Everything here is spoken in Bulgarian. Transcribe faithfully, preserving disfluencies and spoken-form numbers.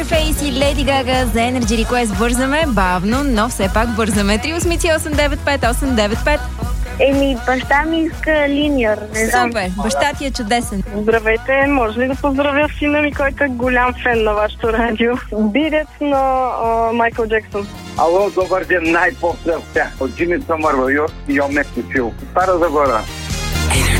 Фейс и Леди Гага за Energy Request. Бързаме, бавно, но все пак бързаме. три осем осем девет пет осем девет пет. Еми, баща ми иска линьор. Не знам. Супер, баща ти е чудесен. Здравейте, може ли да поздравя сина ми, който е голям фен на вашето радио? Бидец на Майкъл Джексън. Ало, добър ден, най-после от тях. От Джимми Съмър, Йор и Йомек Фил. Стара Загора.